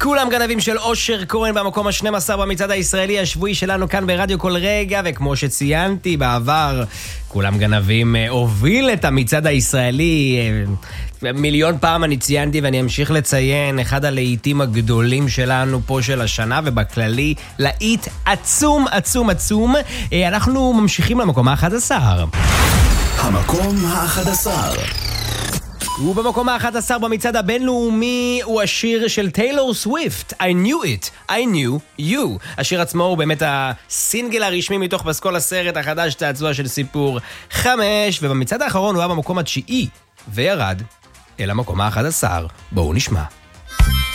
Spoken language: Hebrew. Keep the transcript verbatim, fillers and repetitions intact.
כולם גנבים של אושר כהן במקום ה-שנים עשר במצעד הישראלי השבועי שלנו כאן ברדיו כל רגע, וכמו שציינתי בעבר, כולם גנבים הוביל את המצעד הישראלי מיליון פעם. אני ציינתי ואני אמשיך לציין, אחד הלהיטים הגדולים שלנו פה של השנה, ובכללי להיט עצום עצום עצום. אנחנו ממשיכים למקום ה-אחד עשר. המקום ה-אחד עשר. ובמקום ה-אחד עשר במצעד הבינלאומי הוא השיר של טיילור סוויפט, I knew it, I knew you. השיר עצמו הוא באמת הסינגל הרשמי מתוך פסקול הסרט החדש צעצוע של סיפור חמש, ובמצעד האחרון הוא היה במקום התשיעי וירד אל המקום ה-אחד עשר. בואו נשמע.